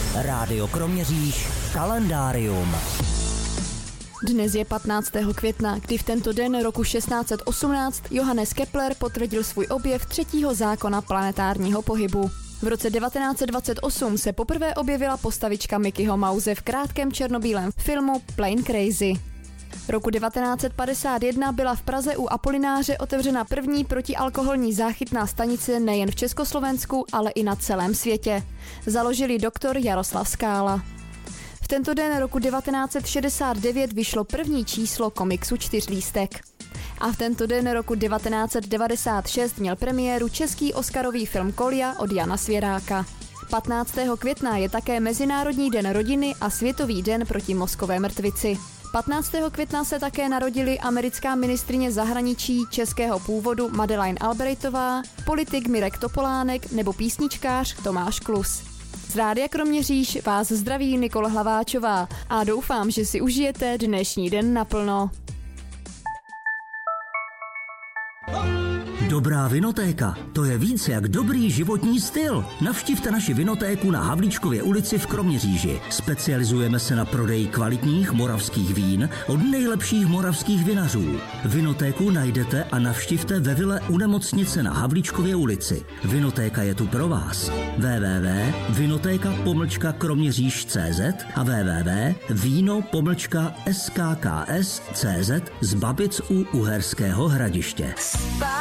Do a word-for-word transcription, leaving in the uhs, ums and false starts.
Rádio Kroměříž kalendárium. Dnes je patnáctého května, kdy v tento den roku šestnáct set osmnáct Johannes Kepler potvrdil svůj objev třetího zákona planetárního pohybu. V roce devatenáct set dvacet osm se poprvé objevila postavička Mickeyho Mouse v krátkém černobílém filmu Plane Crazy. Roku devatenáct set padesát jedna byla v Praze u Apolináře otevřena první protialkoholní záchytná stanice nejen v Československu, ale i na celém světě. Založil ji doktor Jaroslav Skála. V tento den roku devatenáct set šedesát devět vyšlo první číslo komiksu Čtyřlístek. A v tento den roku devatenáct set devadesát šest měl premiéru český oscarový film Kolja od Jana Svěráka. patnáctého května je také Mezinárodní den rodiny a Světový den proti mozkové mrtvici. patnáctého května se také narodili americká ministryně zahraničí českého původu Madeleine Albrightová, politik Mirek Topolánek nebo písničkář Tomáš Klus. Z Rádia Kroměříž vás zdraví Nikola Hlaváčová a doufám, že si užijete dnešní den naplno. Dobrá vinotéka, to je víc jak dobrý životní styl. Navštivte naši vinotéku na Havlíčkově ulici v Kroměříži. Specializujeme se na prodej kvalitních moravských vín od nejlepších moravských vinařů. Vinotéku najdete a navštivte ve vile u nemocnice na Havlíčkově ulici. Vinotéka je tu pro vás. w w w tečka vinotéka pomlčka kroměříž tečka cé zet a w w w tečka víno pomlčka s k k s tečka cé zet z Babic u Uherského Hradiště.